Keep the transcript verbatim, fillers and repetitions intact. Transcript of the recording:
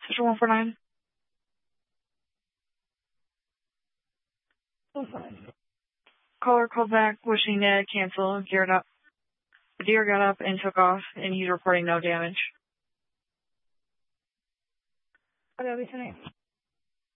Central one four nine. Caller called back wishing to cancel, geared up. The deer got up and took off, and he's reporting no damage. What did we tonight?